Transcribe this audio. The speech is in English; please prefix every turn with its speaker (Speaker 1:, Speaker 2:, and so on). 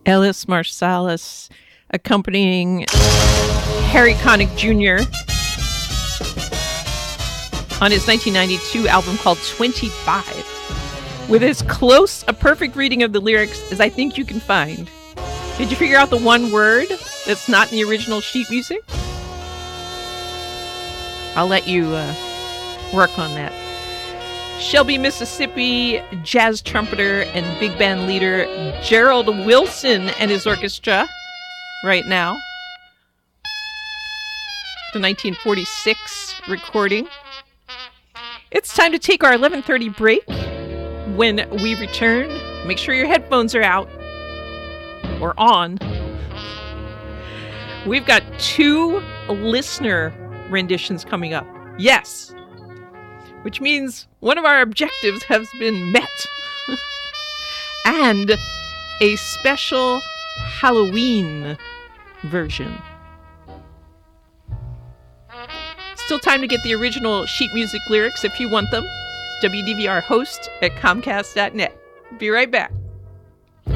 Speaker 1: Ellis Marsalis accompanying Harry Connick Jr. on his 1992 album called 25, with as close a perfect reading of the lyrics as I think you can find. Did you figure out the one word that's not in the original sheet music? I'll let you work on that. Shelby, Mississippi jazz trumpeter and big band leader Gerald Wilson and his orchestra right now. The 1946 recording. It's time to take our 11:30 break. When we return, make sure your headphones are out or on. We've got 2 listener renditions coming up. Yes. Which means one of our objectives has been met. And a special Halloween version. Still time to get the original sheet music lyrics if you want them. WDVR host at Comcast.net. Be right back.